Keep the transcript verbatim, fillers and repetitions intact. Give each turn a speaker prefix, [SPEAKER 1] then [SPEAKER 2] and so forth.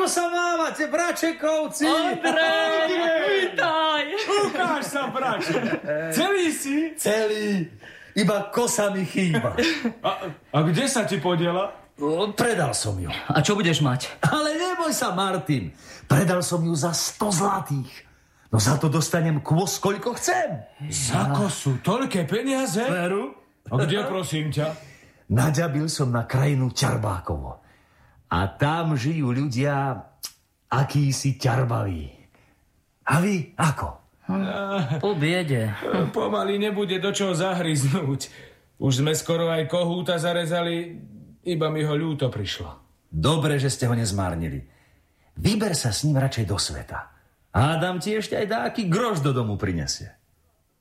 [SPEAKER 1] Ako sa mávate, bračekovci?
[SPEAKER 2] Ondrej, vítaj.
[SPEAKER 3] Ukáž sa, brače. Celý si?
[SPEAKER 1] Celý. Iba kosa mi chýba.
[SPEAKER 3] A, a kde sa ti podiela?
[SPEAKER 1] Predal som ju.
[SPEAKER 2] A čo budeš mať?
[SPEAKER 1] Ale neboj sa, Martin. Predal som ju za sto zlatých. No za to dostanem kôs, koľko chcem.
[SPEAKER 3] Za kosu? Toľké peniaze?
[SPEAKER 1] Veru?
[SPEAKER 3] A kde, prosím ťa?
[SPEAKER 1] Naďabil som na krajinu Ťarbákovo. A tam žijú ľudia akýsi ťarbaví. A vy ako?
[SPEAKER 2] Po biede.
[SPEAKER 3] Pomaly nebude do čoho zahryznúť. Už sme skoro aj kohúta zarezali, iba mi ho ľúto prišlo.
[SPEAKER 1] Dobre, že ste ho nezmárnili. Vyber sa s ním radšej do sveta. A dám ti ešte aj dáky groš do domu prinesie.